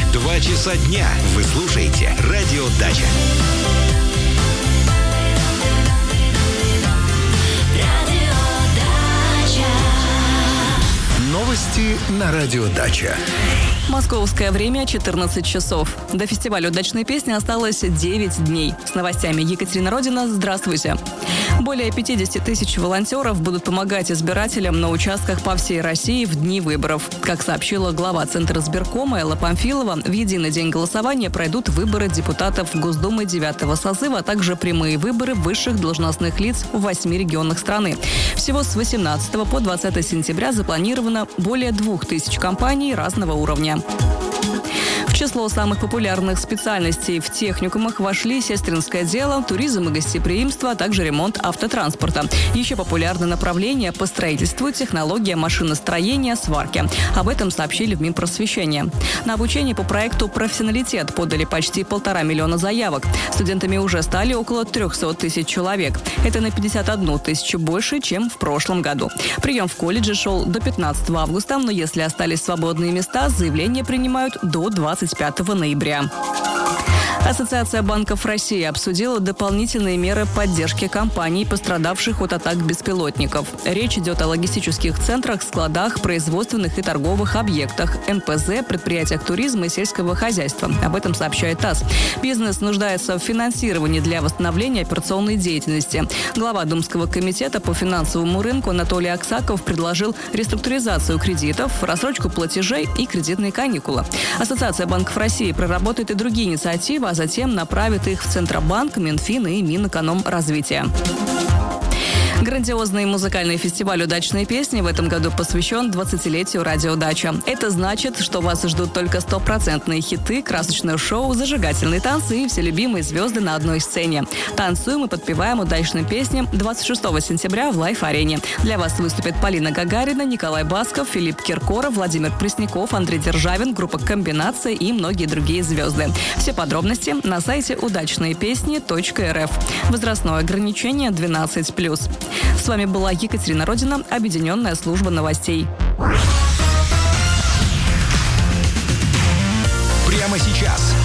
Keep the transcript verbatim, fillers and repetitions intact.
Два часа дня вы слушаете «Радио Дача». Новости на «Радио Дача». Московское время четырнадцать часов. До фестиваля «Удачной песни» осталось девять дней. С новостями Екатерина Родина. Здравствуйте. Более пятьдесят тысяч волонтеров будут помогать избирателям на участках по всей России в дни выборов. Как сообщила глава Центра избиркома Элла Памфилова, в единый день голосования пройдут выборы депутатов Госдумы девятого созыва, а также прямые выборы высших должностных лиц в восьми регионах страны. Всего с восемнадцатого по двадцатое сентября запланировано более двух тысяч кампаний разного уровня. В число самых популярных специальностей в техникумах вошли сестринское дело, туризм и гостеприимство, а также ремонт автотранспорта. Еще популярны направления по строительству, технология машиностроения, сварки. Об этом сообщили в Минпросвещения. На обучение по проекту «Профессионалитет» подали почти полтора миллиона заявок. Студентами уже стали около трехсот тысяч человек. Это на пятьдесят одну тысячу больше, чем в прошлом году. Прием в колледже шел до пятнадцатого августа, но если остались свободные места, заявления принимают до двадцать пятого ноября. Ассоциация банков России обсудила дополнительные меры поддержки компаний, пострадавших от атак беспилотников. Речь идет о логистических центрах, складах, производственных и торговых объектах, эн пэ зэ, предприятиях туризма и сельского хозяйства. Об этом сообщает ТАСС. Бизнес нуждается в финансировании для восстановления операционной деятельности. Глава Думского комитета по финансовому рынку Анатолий Аксаков предложил реструктуризацию кредитов, рассрочку платежей и кредитные каникулы. Ассоциация банков России проработает и другие инициативы, а затем направит их в Центробанк, Минфин и Минэкономразвития. Грандиозный музыкальный фестиваль «Удачные песни» в этом году посвящен двадцатилетию «Радио Дача». Это значит, что вас ждут только стопроцентные хиты, красочное шоу, зажигательные танцы и все любимые звезды на одной сцене. Танцуем и подпеваем удачным песням двадцать шестого сентября в Лайф-арене. Для вас выступят Полина Гагарина, Николай Басков, Филипп Киркоров, Владимир Пресняков, Андрей Державин, группа «Комбинация» и многие другие звезды. Все подробности на сайте удачные песни точка эр эф. Возрастное ограничение двенадцать плюс. С вами была Екатерина Родина, Объединенная служба новостей. Прямо сейчас